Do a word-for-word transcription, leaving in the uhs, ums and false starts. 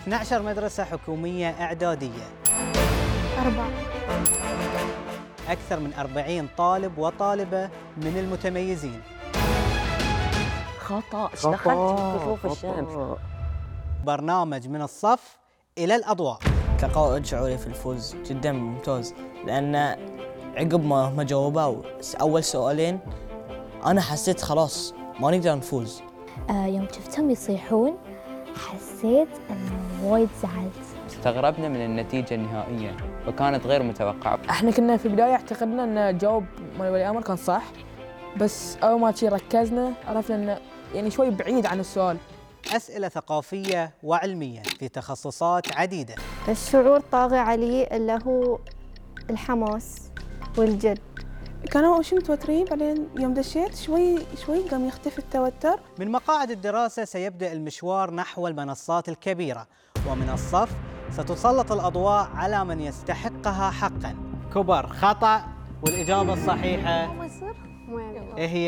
اثنتي عشرة مدرسة حكومية إعدادية. أربعة. أكثر من أربعين طالب وطالبة من المتميزين. خطأ، اشتغلت في كسوف الشمس. برنامج من الصف إلى الأضواء. كقائد شعوري في الفوز جدا ممتاز، لأن عقب ما ما جاوبوا أول سؤالين أنا حسيت خلاص ما نقدر نفوز. آه يوم شفتهم يصيحون حسيت أنه وايد زعلت. استغربنا من النتيجة النهائية وكانت غير متوقعة. احنا كنا في البداية اعتقدنا أن جواب مال ولي الأمر كان صح، بس أول ما شي ركزنا عرفنا أنه يعني شوي بعيد عن السؤال. أسئلة ثقافية وعلمية في تخصصات عديدة. الشعور طاغي علي اللي هو الحماس والجد. كانوا أول شي متوترين، بعدين يوم دشيت شوي شوي قام يختفي التوتر. من مقاعد الدراسة سيبدأ المشوار نحو المنصات الكبيرة، ومن الصف ستسلط الأضواء على من يستحقها حقاً. كبر خطأ، والإجابة الصحيحة إيه هي؟